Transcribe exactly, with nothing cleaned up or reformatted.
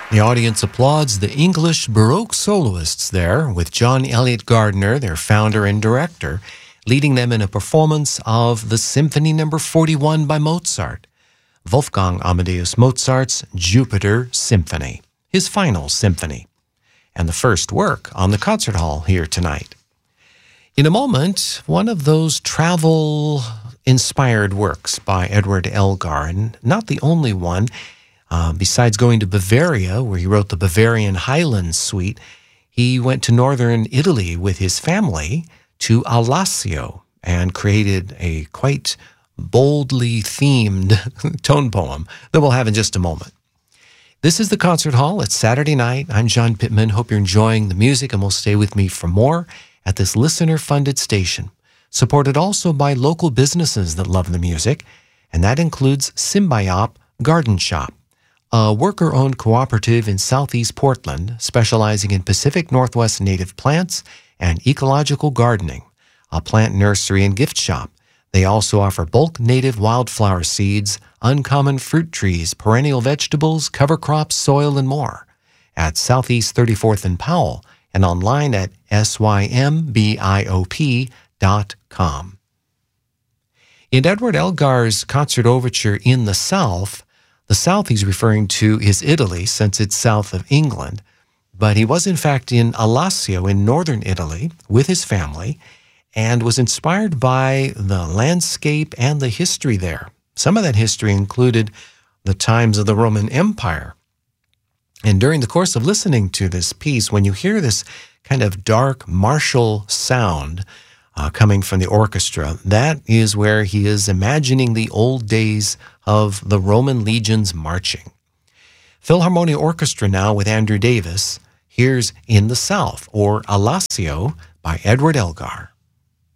The audience applauds the English Baroque soloists there, with John Eliot Gardiner, their founder and director, leading them in a performance of the Symphony Number forty-one by Mozart, Wolfgang Amadeus Mozart's Jupiter Symphony, his final symphony, and the first work on the concert hall here tonight. In a moment, one of those travel-inspired works by Edward Elgar, and not the only one. Uh, besides going to Bavaria, where he wrote the Bavarian Highlands Suite, he went to northern Italy with his family to Alassio and created a quite boldly themed tone poem that we'll have in just a moment. This is the Concert Hall. It's Saturday night. I'm John Pittman. Hope you're enjoying the music and will stay with me for more at this listener-funded station, supported also by local businesses that love the music, and that includes Symbiop Garden Shop, a worker-owned cooperative in southeast Portland specializing in Pacific Northwest native plants and ecological gardening, a plant nursery and gift shop. They also offer bulk native wildflower seeds, uncommon fruit trees, perennial vegetables, cover crops, soil, and more at Southeast thirty-fourth and Powell and online at symbiop dot com. In Edward Elgar's concert overture In the South, the South he's referring to is Italy, since it's south of England, but he was in fact in Alassio in northern Italy with his family and was inspired by the landscape and the history there. Some of that history included the times of the Roman Empire. And during the course of listening to this piece, when you hear this kind of dark martial sound uh, coming from the orchestra, that is where he is imagining the old days of the Roman legions marching. Philharmonia Orchestra now with Andrew Davis. Here's In the South, or Alassio, by Edward Elgar.